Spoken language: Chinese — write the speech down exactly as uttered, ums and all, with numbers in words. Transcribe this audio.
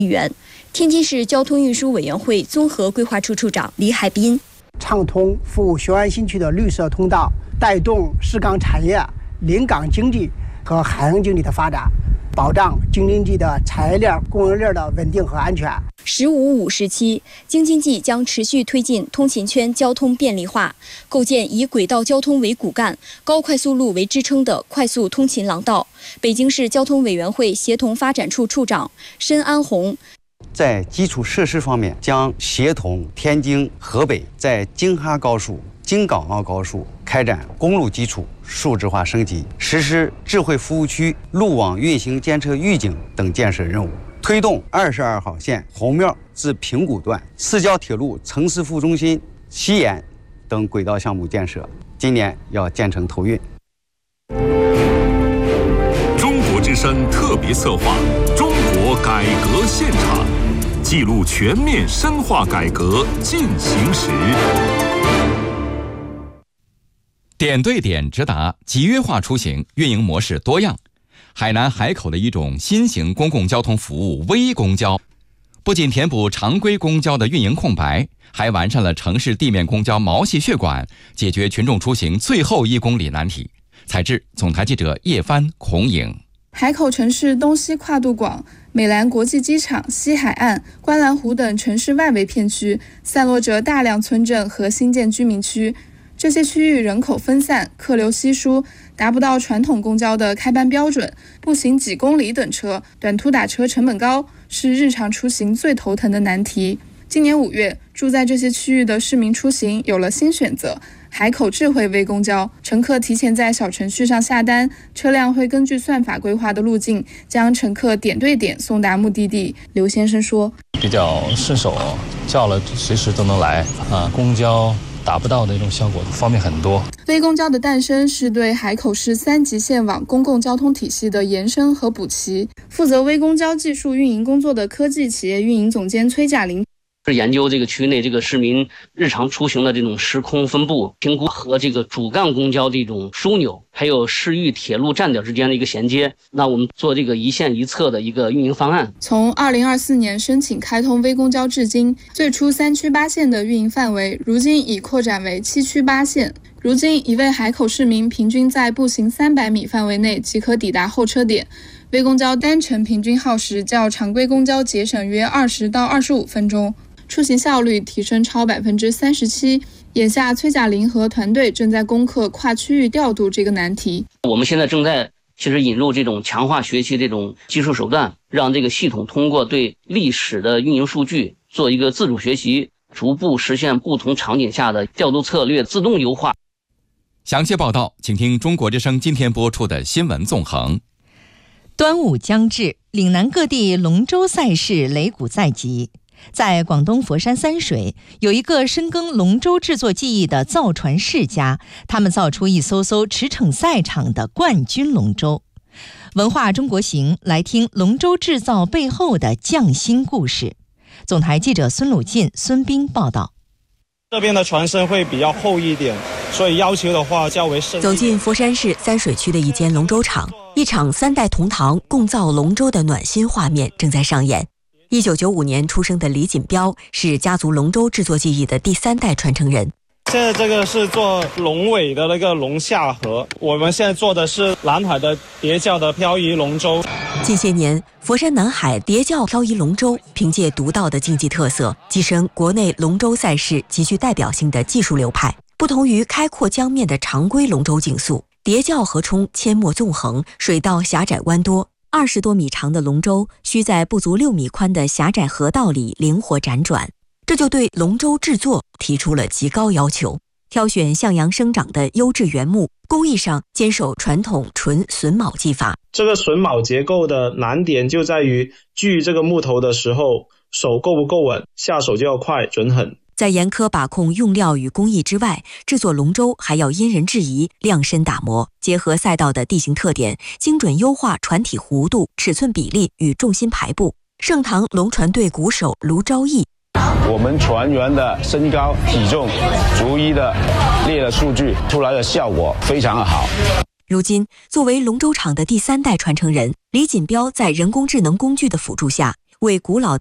亿元。天津市交通运输委员会综合规划处处长李海滨： 畅通服务雄安新区的绿色通道，带动市港产业、临港经济和海洋经济的发展，保障京津冀的产业链、供应链的稳定和安全。 十五五时期，京津冀将持续推进通勤圈交通便利化，构建以轨道交通为骨干、高快速路为支撑的快速通勤廊道。北京市交通委员会协同发展处处长申安红： 在基础设施方面，将协同天津、河北在京哈高速、京港澳高速开展公路基础数字化升级，实施智慧服务区、路网运行监测预警等建设任务，推动二十二号线红庙至平谷段、市郊铁路城市副中心西延等轨道项目建设，今年要建成投运。 中国之声特别策划《中国改革现场》，记录全面深化改革进行时。 点对点直达，集约化出行，运营模式多样。海南海口的一种新型公共交通服务微公交，不仅填补常规公交的运营空白，还完善了城市地面公交毛细血管，解决群众出行最后一公里难题。采制总台记者叶帆、孔颖。 海口城市东西跨度广，美兰国际机场、西海岸、观澜湖等城市外围片区散落着大量村镇和新建居民区。这些区域人口分散，客流稀疏，达不到传统公交的开班标准，步行几公里等车，短途打车成本高，是日常出行最头疼的难题。今年五月，住在这些区域的市民出行有了新选择，海口智慧微公交，乘客提前在小程序上下单，车辆会根据算法规划的路径，将乘客点对点送达目的地。刘先生说： 比较顺手，叫了随时都能来啊，公交达不到的一种效果方面很多。 微公交的诞生是对海口市三级线网公共交通体系的延伸和补齐。负责微公交技术运营工作的科技企业运营总监崔嘉玲是研究这个区内这个市民日常出行的这种时空分布评估和这个主干公交的一种枢纽，还有市域铁路站点之间的一个衔接。那我们做这个一线一策的一个运营方案。 从二零二四年申请开通微公交至今，最初三区八线的运营范围，如今已扩展为七区八线。如今，一位海口市民平均在步行三百米范围内即可抵达候车点。微公交单程平均耗时较常规公交节省约二十到二十五分钟。出行效率提升超百分之三十七。眼下，崔嘉玲和团队正在攻克跨区域调度这个难题。 我们现在正在其实引入这种强化学习这种技术手段，让这个系统通过对历史的运营数据做一个自主学习，逐步实现不同场景下的调度策略自动优化。 详细报道，请听中国之声今天播出的新闻纵横。 端午将至，岭南各地龙舟赛事擂鼓在即。在广东佛山三水，有一个深耕龙舟制作技艺的造船世家，他们造出一艘艘驰骋赛场的冠军龙舟。文化中国行，来听龙舟制造背后的匠心故事。总台记者孙鲁进、孙斌报道。 这边的船身会比较厚一点，所以要求的话较为深。 走进佛山市三水区的一间龙舟厂，一场三代同堂共造龙舟的暖心画面正在上演。一九九五年出生的李锦标是家族龙舟制作技艺的第三代传承人。 现在这个是做龙尾的那个龙下河，我们现在做的是南海的叠教的漂移龙舟。 近些年，佛山南海叠教漂移龙舟凭借独到的竞技特色，跻身国内龙舟赛事极具代表性的技术流派。不同于开阔江面的常规龙舟竞速，叠教河冲阡陌纵横，水道狭窄弯多。二十多米长的龙舟需在不足六米宽的狭窄河道里灵活辗转，这就对龙舟制作提出了极高要求。挑选向阳生长的优质原木，工艺上坚守传统纯榫卯技法。 这个榫卯结构的难点就在于锯这个木头的时候，手够不够稳，下手就要快准狠。 在严苛把控用料与工艺之外，制作龙舟还要因人制宜，量身打磨，结合赛道的地形特点，精准优化船体弧度、尺寸比例与重心排布。盛唐龙船队鼓手卢昭义， 我们船员的身高体重逐一的列了数据，出来的效果非常好。 如今，作为龙舟厂的第三代传承人，李锦标在人工智能工具的辅助下， 为古老